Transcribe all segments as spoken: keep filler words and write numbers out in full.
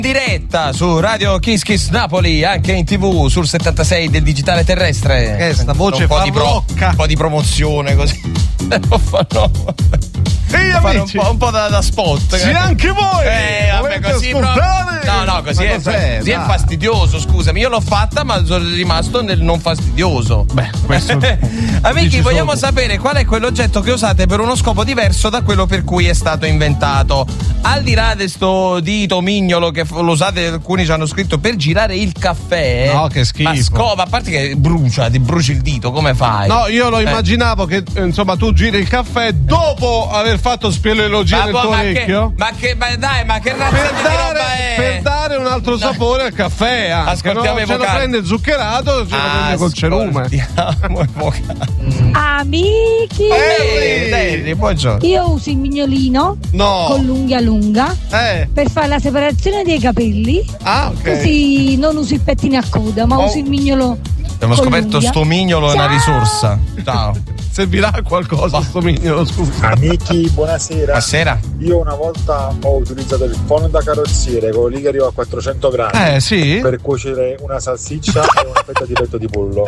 diretta su Radio Kiss Kiss Napoli, anche in tv sul settantasei del digitale terrestre. Che sta voce un po' di pro, un po' di promozione così. Lo fanno. Ehi amici, un po', un po' da, da spot. Sì, anche voi. Eh, vabbè, così pro... No, no, così è, così è fastidioso, scusami. Io l'ho fatta, ma sono rimasto nel non fastidioso. Beh, questo. Amici, vogliamo sapere qual è quell'oggetto che usate per uno scopo diverso da quello per cui è stato inventato. Al di là di sto dito mignolo che lo usate, alcuni ci hanno scritto per girare il caffè. No, che schifo. Ma scopa, a parte che brucia, ti bruci il dito, come fai? No, io lo eh. immaginavo che insomma tu giri il caffè dopo aver fatto speleologia nel tuo ma orecchio. Che, ma che ma dai, ma che razza per di dare, roba è? Per dare un altro sapore no. al caffè. Anche, Ascoltiamo no? i Ce lo prende zuccherato, ce lo prende col cerume. Amici, Ehi, Terry, buongiorno. Io uso il mignolino no. con l'unghia lunga eh. per fare la separazione dei capelli. Ah, ok. Così non uso i pettini a coda, ma oh. uso il mignolo. Abbiamo scoperto l'unghia. sto mignolo è una risorsa. Ciao. Servirà qualcosa bah. sto mignolo, scusa. Amici, buonasera. Buonasera. Io una volta ho utilizzato il forno da carrozziere con ligari a quattrocento grammi eh, sì? per cuocere una salsiccia e una fetta di petto di pollo.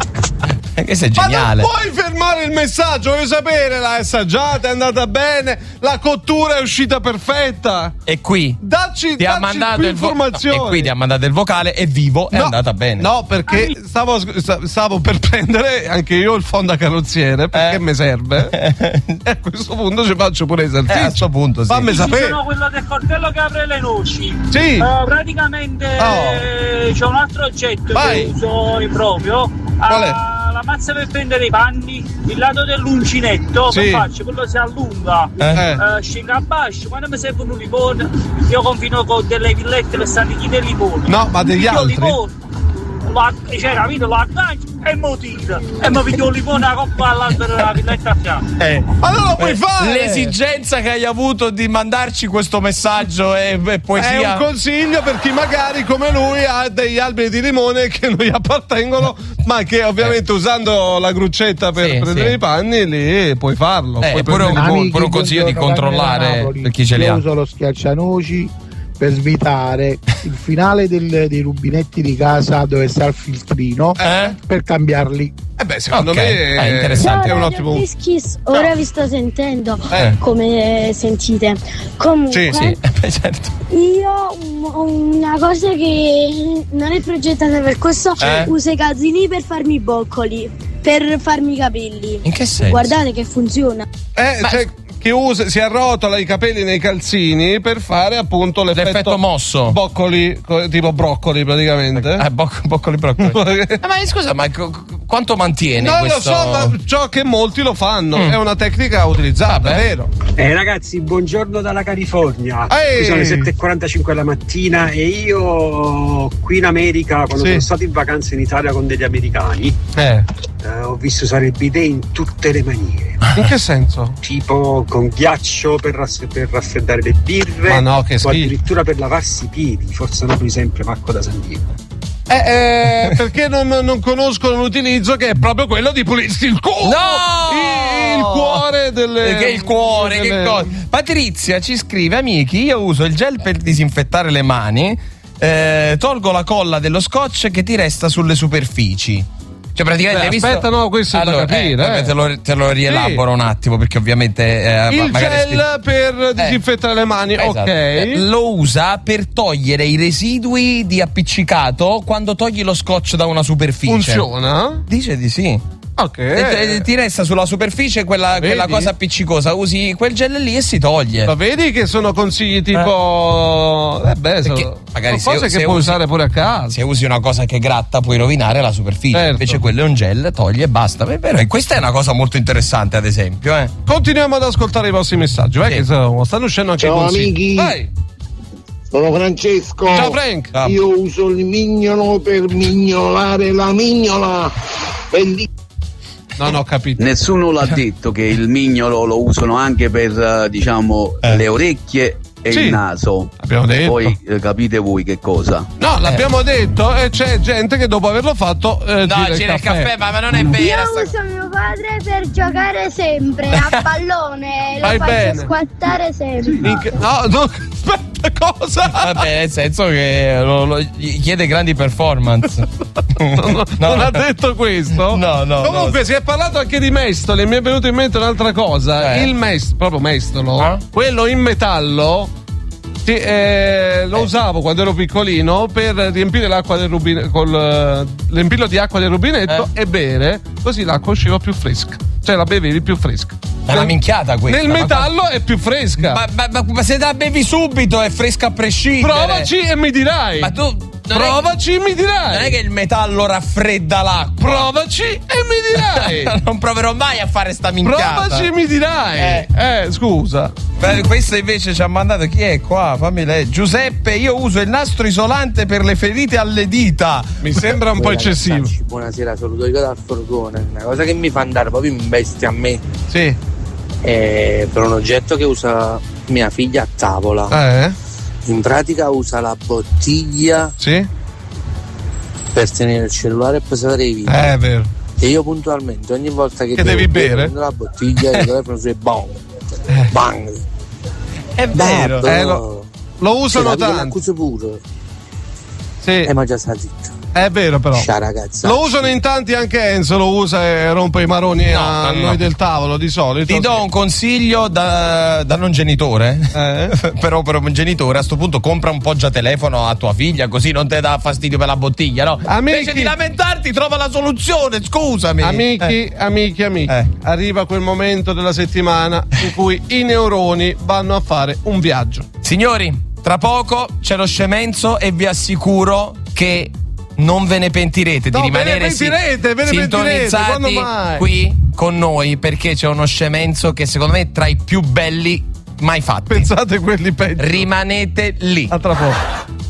Che sei geniale. Ma non puoi fermare il messaggio, voglio sapere, l'hai assaggiata, è andata bene, la cottura è uscita perfetta. E qui dacci, ti dacci ha mandato più il vo- informazioni. no, e qui ti ha mandato il vocale e vivo è no, andata bene. No, perché stavo, stavo per prendere anche io il fondo carrozziere perché eh. mi serve. E a questo punto ci faccio pure i salsicci. Eh, a questo punto sì. Fammi sapere. Sono quello del coltello che apre le noci. Sì. Uh, praticamente oh. c'è un altro oggetto Vai. che uso improprio. Qual è? La mazza per prendere i panni, il lato dell'uncinetto, sì. che faccio? Quello si allunga, eh. uh, scende a basso, quando mi serve un limone, io confino con delle villette per stare del limone. No, ma degli Io altri? Limone, lo, cioè, capito, lo aggancio e mo tira. E mi piglio il limone a coppa all'albero della villetta a fianco. Eh. Ma non lo puoi eh. fare! L'esigenza che hai avuto di mandarci questo messaggio è, è poesia. È un consiglio per chi magari come lui ha degli alberi di limone che non gli appartengono, ma che ovviamente eh. usando la gruccetta per sì, prendere sì. i panni lì puoi farlo. Eh, puoi pure, un, pure un consiglio di controllare per chi ce li ha. Io uso lo schiaccianoci per svitare il finale del, dei rubinetti di casa dove sta il filtrino eh? per cambiarli. Eh beh, secondo okay. me è, è interessante. Ciao, è un ottimo. Kiss Kiss, ora no. vi sto sentendo eh. come sentite. Comunque, sì, sì. Eh, certo. io ho una cosa che non è progettata per questo, eh? uso i calzini per farmi i boccoli, per farmi i capelli. In che senso? Guardate che funziona. Eh, Ma... cioè, che usa, si arrotola i capelli nei calzini per fare appunto l'effetto, l'effetto mosso. Boccoli, tipo broccoli praticamente. Eh, boc- boccoli broccoli. eh, ma scusa, ma co- quanto mantiene non questo? Non lo so, ma ciò che molti lo fanno. Mm. È una tecnica utilizzata, è vero. Eh ragazzi, buongiorno dalla California. Ehi. Qui sono le sette e quarantacinque la mattina e io qui in America, quando sì. sono stato in vacanza in Italia con degli americani, eh. eh, ho visto usare il bidet in tutte le maniere. In che senso? Tipo con ghiaccio per, rass- per raffreddare le birre, ma no, che o schifo. addirittura per lavarsi i piedi, forse Napoli sempre Marco da San Diego. Eh, eh, perché non, non conoscono l'utilizzo che è proprio quello di pulirsi il cuore. No! Il, il cuore delle. Che il cuore, delle... che cosa? Patrizia ci scrive: amici, io uso il gel per disinfettare le mani, eh, tolgo la colla dello scotch che ti resta sulle superfici. Cioè praticamente Beh, visto... aspetta, no, questo allora, è da capire eh, eh. te, lo, te lo rielaboro sì. un attimo perché ovviamente eh, il magari gel sti... per disinfettare eh. le mani, esatto. ok eh, lo usa per togliere i residui di appiccicato quando togli lo scotch da una superficie. Funziona? Dice di sì. Ok. E, e, ti resta sulla superficie quella, quella cosa appiccicosa, usi quel gel lì e si toglie. Ma vedi che sono consigli tipo eh, eh beh, sono magari sono cose se, che se puoi usi, usare pure a casa. Se usi una cosa che gratta puoi rovinare la superficie, certo. Invece quello è un gel, togli e basta. È vero, e questa è una cosa molto interessante, ad esempio, eh. Continuiamo ad ascoltare i vostri messaggi, vai, sì. Che sono, stanno uscendo anche ciao i consigli. Amici. Vai. Sono Francesco. Ciao Frank. Ciao. Io uso il mignolo per mignolare la mignola. Belli- Non ho capito. Nessuno l'ha detto che il mignolo lo usano anche per, diciamo, eh. le orecchie e sì. il naso. Abbiamo detto. Poi eh, capite voi che cosa. No, l'abbiamo eh. detto e c'è gente che dopo averlo fatto eh, no, gira, gira il caffè, il caffè ma, ma non è vero. Io uso il mio padre per giocare sempre a pallone, lo Fai faccio bene. squattare sempre. In- No, no, aspetta, cosa? Vabbè, nel senso che lo, lo- gli chiede grandi performance. No, non ha detto questo? No, no. Comunque no. si è parlato anche di mestoli e mi è venuto in mente un'altra cosa. Eh. Il mestolo, proprio mestolo, Ah? quello in metallo, sì, eh, lo Eh. usavo quando ero piccolino per riempire l'acqua del rubinetto, col eh, riempirlo di acqua del rubinetto Eh. e bere, così l'acqua usciva più fresca. Cioè la bevevi più fresca. È una minchiata questa. Nel ma metallo è più fresca. Ma, ma, ma, ma se la bevi subito è fresca a prescindere. Provaci e mi dirai. Ma tu. non è- Provaci e mi dirai. Non è che il metallo raffredda l'acqua. Provaci e mi dirai. Non proverò mai a fare sta minchiata. Provaci e mi dirai. Eh. Eh, scusa. Beh, questo invece ci ha mandato. Chi è qua? Fammi leggere. Giuseppe, io uso il nastro isolante per le ferite alle dita. Mi sembra un po' eccessivo. Buonasera, saluto io dal furgone. Una cosa che mi fa andare proprio in bestia a me Sì. è per un oggetto che usa mia figlia a tavola. Eh? In pratica usa la bottiglia Sì? per tenere il cellulare e pesare i video. Eh, è vero. E io puntualmente ogni volta che, Che devo devi bere? prendo la bottiglia e il telefono su e bang. Bang. È vero. Babbo. Eh, lo, lo usano Sì, la tanto. accuso pure. Sì. E ma già sta zitta. È vero però. Scia ragazza. Lo usano in tanti, anche Enzo lo usa e rompe i maroni No, a no, no. noi del tavolo di solito. Ti do un consiglio da, da non genitore, Eh? però per un genitore a sto punto compra un poggiatelefono a tua figlia così non te dà fastidio per la bottiglia, no? Amici- Invece di lamentarti trova la soluzione, scusami. Amici, Eh. amici, amici, Eh. arriva quel momento della settimana in cui i neuroni vanno a fare un viaggio. Signori, tra poco c'è lo scemenzo e vi assicuro che non ve ne pentirete No, di ve ne rimanere si- pentirete, ve ne pentirete, sintonizzati quando mai? qui con noi perché c'è uno scemenzo che secondo me è tra i più belli mai fatti. Pensate quelli peggio. Rimanete lì. A tra poco.